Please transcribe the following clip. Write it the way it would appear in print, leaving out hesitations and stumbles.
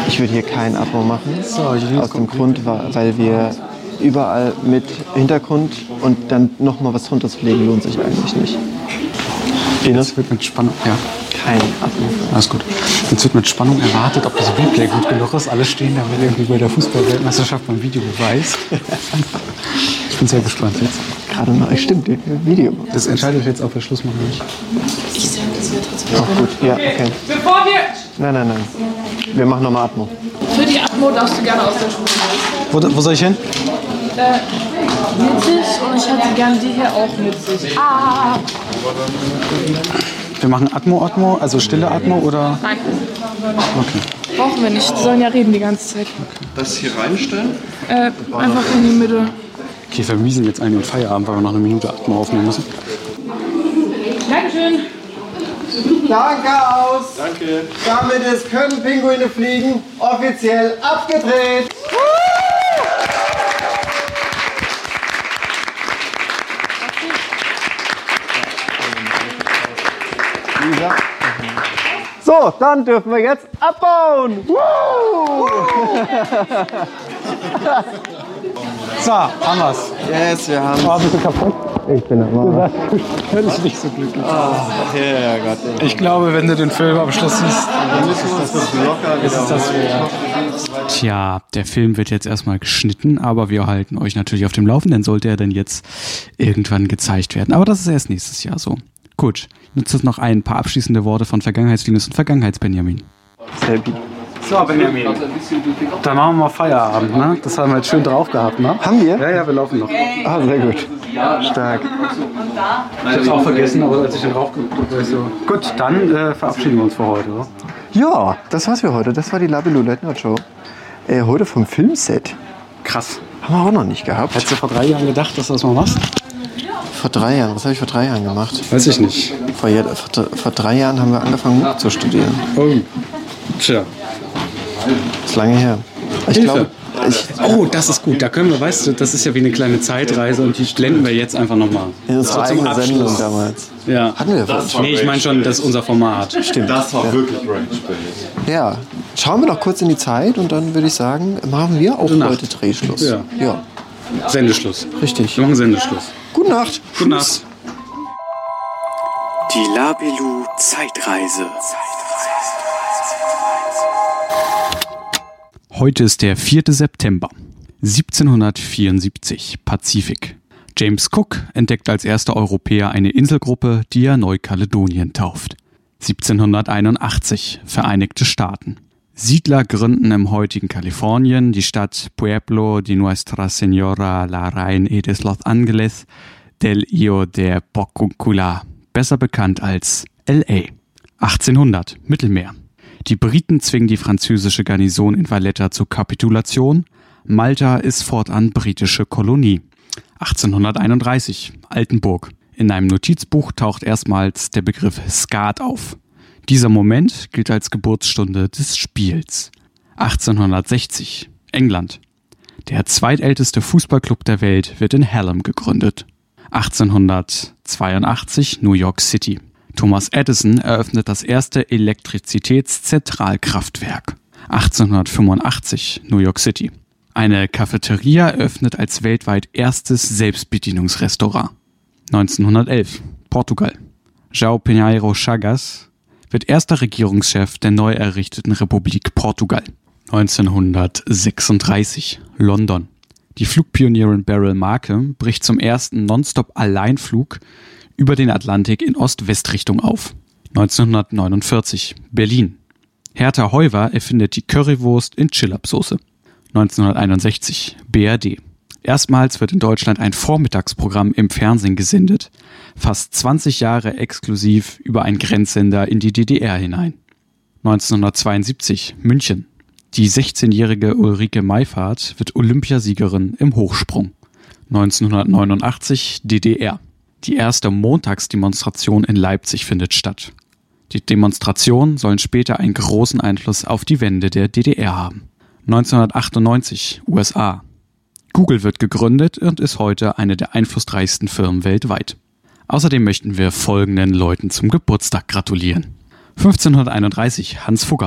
Ich würde hier kein Atmo machen. So, aus dem Grund, weil wir überall mit Hintergrund und dann nochmal was drunter zu legen, lohnt sich eigentlich nicht. Das wird mit Spannung, ja. Kein Atmo. Alles gut. Jetzt wird mit Spannung erwartet, ob das Replay gut genug ist. Alle stehen da irgendwie bei der Fußball-Weltmeisterschaft beim Videobeweis. Ich bin sehr gespannt jetzt. Gerade noch, stimmt, Video. Das entscheidet jetzt, ob wir Schluss machen oder nicht. Ich sage, das wäre trotzdem Auch gut, ja, okay. Bevor wir... Nein. Wir machen nochmal Atmo. Für die Atmo darfst du gerne aus der Schule. Wo soll ich hin? Mittig und ich hätte gerne die hier auch mittig. Ah! Wir machen Atmo, also stille Atmo oder? Nein. Okay. Brauchen wir nicht. Die sollen ja reden die ganze Zeit. Das hier reinstellen? Einfach in die Mitte. Okay, wir vermiesen jetzt einen Feierabend, weil wir noch eine Minute Atmo aufnehmen müssen. Dankeschön. Danke aus. Danke. Damit ist Können Pinguine fliegen offiziell abgedreht. So, dann dürfen wir jetzt abbauen. So, haben wir's. Yes, wir haben Oh, bist du kaputt? Ich bin aber. Völlig nicht so glücklich. Herrgott. Ich glaube, wenn du den Filmabschluss siehst, Dann müssen wir uns das locker ist es das wert. Tja, der Film wird jetzt erstmal geschnitten, aber wir halten euch natürlich auf dem Laufenden, sollte er denn jetzt irgendwann gezeigt werden. Aber das ist erst nächstes Jahr so. Gut, jetzt noch ein paar abschließende Worte von Vergangenheitslinus und Vergangenheitsbenjamin. Selby. So, Benjamin, dann machen wir mal Feierabend, ne? Das haben wir jetzt schön drauf gehabt, ne? Haben wir? Ja, wir laufen noch. Ah, sehr gut. Stark. Ich hab's auch vergessen, aber als ich den raufgeguckt habe, so. Gut, dann verabschieden wir uns für heute, oder? Ja, das war's für heute. Das war die Labelou Late Night Show. Heute vom Filmset. Krass. Haben wir auch noch nicht gehabt. Hättest du vor 3 Jahren gedacht, dass du das mal machst? Vor 3 Jahren. Was habe ich vor 3 Jahren gemacht? Weiß ich nicht. Vor 3 Jahren haben wir angefangen, Buch zu studieren. Oh. Tja. Das ist lange her. Ich Hilfe. glaube, Oh, das ist gut. Da können wir, weißt du, das ist ja wie eine kleine Zeitreise und die blenden wir jetzt einfach nochmal. in unserer So zum eigenen Abschluss. Sendung damals. Ja. Hatten wir Das was? war Nee, ich meine schon, das ist unser Format. Stimmt. Das war wirklich Range Space. Ja. Schauen wir noch kurz in die Zeit und dann würde ich sagen, machen wir auch Nacht. heute Drehschluss. Ja. Sendeschluss. Richtig. Wir machen Sendeschluss. Gute Nacht. Gute Nacht. Die Labelou Zeitreise. Heute ist der 4. September, 1774, Pazifik. James Cook entdeckt als erster Europäer eine Inselgruppe, die er Neukaledonien tauft. 1781, Vereinigte Staaten. Siedler gründen im heutigen Kalifornien die Stadt Pueblo de Nuestra Señora la Reina de Los Angeles del Io de Porcuncula, besser bekannt als L.A. 1800, Mittelmeer. Die Briten zwingen die französische Garnison in Valletta zur Kapitulation. Malta ist fortan britische Kolonie. 1831, Altenburg. In einem Notizbuch taucht erstmals der Begriff Skat auf. Dieser Moment gilt als Geburtsstunde des Spiels. 1860, England. Der zweitälteste Fußballclub der Welt wird in Hallam gegründet. 1882, New York City. Thomas Edison eröffnet das erste Elektrizitätszentralkraftwerk. 1885, New York City. Eine Cafeteria eröffnet als weltweit erstes Selbstbedienungsrestaurant. 1911, Portugal. João Pinheiro Chagas wird erster Regierungschef der neu errichteten Republik Portugal. 1936, London. Die Flugpionierin Beryl Markham bricht zum ersten Nonstop-Alleinflug über den Atlantik in Ost-West-Richtung auf. 1949, Berlin. Hertha Heuwer erfindet die Currywurst in Chillabsoße. 1961, BRD. Erstmals wird in Deutschland ein Vormittagsprogramm im Fernsehen gesendet, fast 20 Jahre exklusiv über einen Grenzsender in die DDR hinein. 1972, München. Die 16-jährige Ulrike Meifert wird Olympiasiegerin im Hochsprung. 1989, DDR. Die erste Montagsdemonstration in Leipzig findet statt. Die Demonstrationen sollen später einen großen Einfluss auf die Wende der DDR haben. 1998, USA. Google wird gegründet und ist heute eine der einflussreichsten Firmen weltweit. Außerdem möchten wir folgenden Leuten zum Geburtstag gratulieren. 1531, Hans Fugger.